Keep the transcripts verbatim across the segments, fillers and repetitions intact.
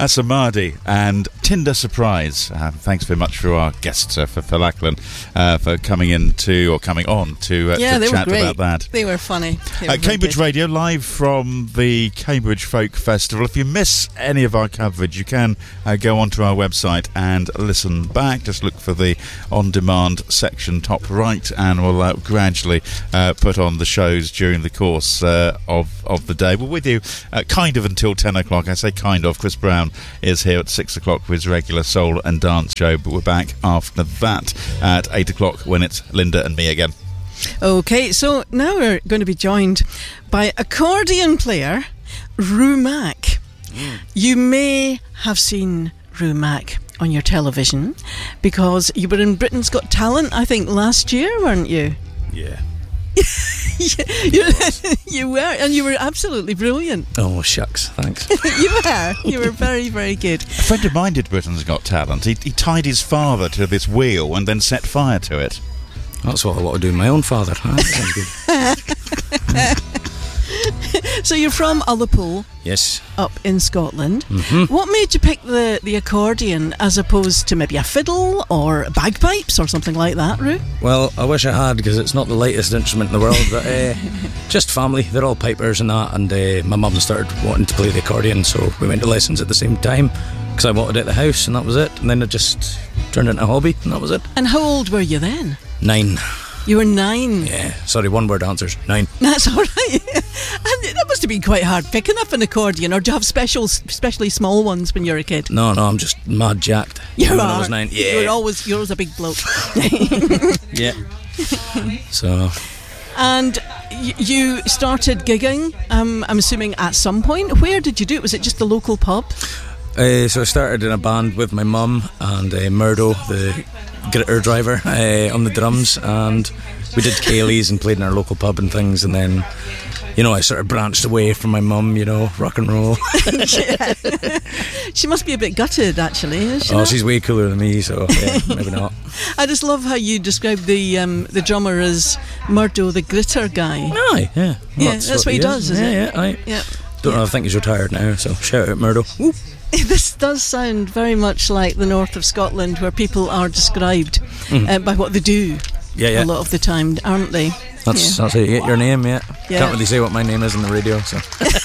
That's Amadi and Tinder Surprise. Uh, thanks very much for our guests, uh, for Phil Ackland, uh, for coming in to, or coming on to, uh, yeah, to they chat were great. about that. They were funny. They were uh, Cambridge good. Radio, live from the Cambridge Folk Festival. If you miss any of our coverage, you can uh, go onto our website and listen back. Just look for the on-demand section top right, and we'll uh, gradually uh, put on the shows during the course uh, of, of the day. We're with you uh, kind of until ten o'clock. I say kind of. Chris Brown is here at six o'clock with his regular soul and dance show, but we're back after that at eight o'clock when it's Linda and me again. Okay, so now we're going to be joined by accordion player Roo Mack. Mm. You may have seen Roo Mack on your television because you were in Britain's Got Talent, I think, last year, weren't you? Yeah. you, you were, and you were absolutely brilliant. Oh, shucks, thanks. You were, you were very, very good. A friend of mine did Britain's Got Talent. He, he tied his father to this wheel and then set fire to it. That's what I want to do with my own father. Huh? That sounds good. So you're from Ullapool, yes, up in Scotland. Mm-hmm. What made you pick the, the accordion as opposed to maybe a fiddle or bagpipes or something like that, Roo? Well, I wish I had, because it's not the lightest instrument in the world, but uh, just family, they're all pipers and that, and uh, my mum started wanting to play the accordion, so we went to lessons at the same time because I wanted it at the house, and that was it. And then it just turned into a hobby, and that was it. And how old were you then? Nine. You were nine? Yeah, sorry, one word answers. Nine. That's all right. And that must have been quite hard picking up an accordion, or do you have special, especially small ones when you're a kid? No, no, I'm just mad jacked. You when are? I was nine. Yeah. You're always, you're always a big bloke. Yeah. So... And y- you started gigging, um, I'm assuming, at some point. Where did you do it? Was it just the local pub? Uh, so I started in a band with my mum and uh, Murdo, the gritter driver, uh, on the drums, and we did Kayleys and played in our local pub and things, and then, you know, I sort of branched away from my mum, you know, rock and roll. Yeah. She must be a bit gutted, actually, is she Oh, not? she's way cooler than me, so yeah, maybe not. I just love how you described the um, the drummer as Murdo, the gritter guy. Aye, yeah. Well, Yeah, that's what he does, is. isn't yeah, it? Yeah, aye. Yeah. Don't Yeah. know, I think he's retired now, so shout out Murdo. Woo. This does sound very much like the north of Scotland, where people are described Mm. uh, by what they do Yeah, yeah. a lot of the time, aren't they? That's, Yeah. that's how you get your name, yeah. Yeah. Can't really say what my name is on the radio, so.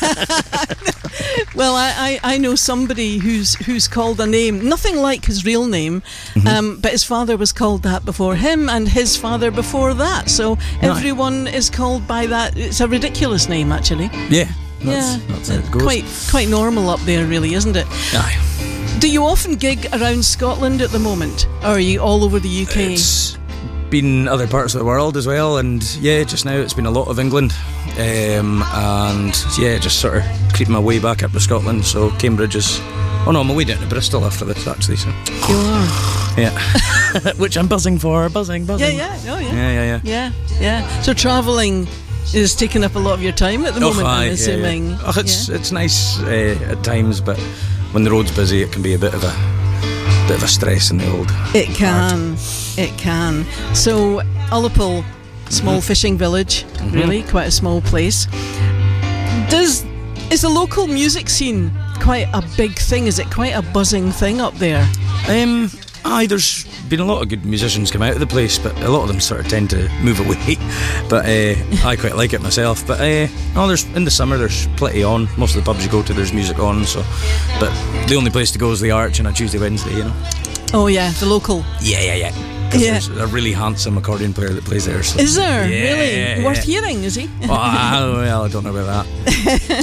Well, I, I, I know somebody who's who's called a name, nothing like his real name, Mm-hmm. um, but his father was called that before him, and his father before that. So everyone is called by that. It's a ridiculous name, actually. Yeah, that's, yeah, that's how it goes. quite quite normal up there, really, isn't it? Aye. Do you often gig around Scotland at the moment, or are you all over the U K? It's been other parts of the world as well, and yeah, just now it's been a lot of England, um, and yeah, just sort of creeping my way back up to Scotland. So Cambridge is, oh no, I'm away down to Bristol after this actually. So You are. yeah, which I'm buzzing for, buzzing, Yeah, buzzing. yeah, oh yeah, yeah, yeah, yeah. yeah, yeah. So travelling is taking up a lot of your time at the Oh, moment, aye, I'm assuming. Yeah, yeah. Oh, it's Yeah. it's nice uh, at times, but when the road's busy, it can be a bit of a bit of a stress in the old. It can, it can. So Ullapool, small fishing village, really quite a small place. Does is the local music scene quite a big thing? Is it quite a buzzing thing up there? Um, aye, there's been a lot of good musicians come out of the place, but a lot of them sort of tend to move away. But uh, I quite like it myself. But uh, no, there's in the summer there's plenty on. Most of the pubs you go to, there's music on. So, but the only place to go is the Arch on a Tuesday, Wednesday. You know. Oh yeah, the local. Yeah, yeah, yeah. 'Cause Yeah. there's a really handsome accordion player that plays there. So. Is there Yeah, really yeah, worth yeah. hearing? Is he? Oh, I, well, I don't know about that.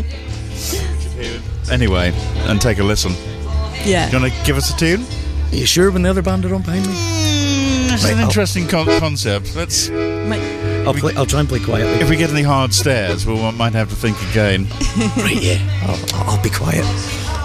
Anyway, and take a listen. Yeah. Do you want to give us a tune? Are you sure when the other band are on behind me? It's Right, an I'll- interesting con- concept. Let's. Might- I'll play. I'll try and play quietly. If we get any hard stares, we might have to think again. Right, yeah. I'll, I'll be quiet.